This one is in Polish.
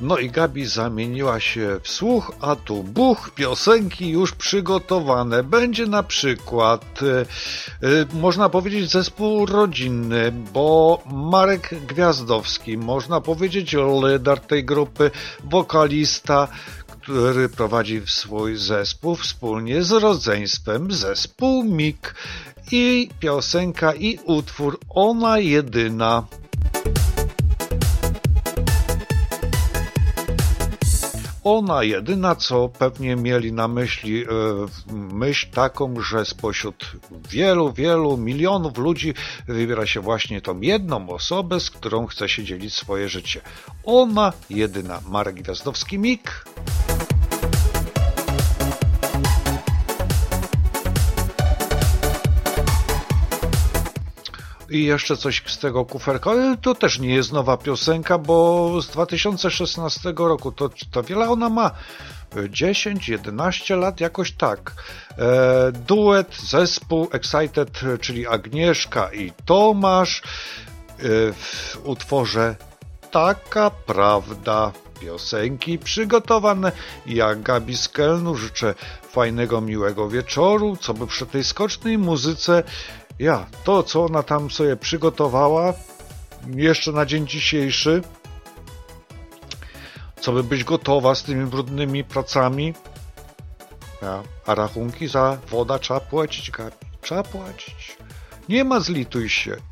No i Gabi zamieniła się w słuch, a tu buch, piosenki już przygotowane. Będzie na przykład, można powiedzieć, zespół rodzinny, bo Marek Gwiazdowski, można powiedzieć, lider tej grupy, wokalista, który prowadzi swój zespół wspólnie z rodzeństwem, zespół MIG, i piosenka i utwór Ona jedyna. Ona jedyna, co pewnie mieli na myśli myśl taką, że spośród wielu milionów ludzi wybiera się właśnie tą jedną osobę, z którą chce się dzielić swoje życie. Ona jedyna. Marek Gwiazdowski, MIG. I jeszcze coś z tego kuferka, ale to też nie jest nowa piosenka, bo z 2016 roku, to wiele ona ma, 10-11 lat, jakoś tak. Duet, zespół Excited, czyli Agnieszka i Tomasz, w utworze Taka Prawda. Piosenki przygotowane. Ja, Gabi z Kelnu, życzę fajnego, miłego wieczoru, co by przy tej skocznej muzyce, to co ona tam sobie przygotowała jeszcze na dzień dzisiejszy, co by być gotowa z tymi brudnymi pracami, a rachunki za wodę trzeba płacić, Gabi, trzeba płacić. Nie ma zlituj się.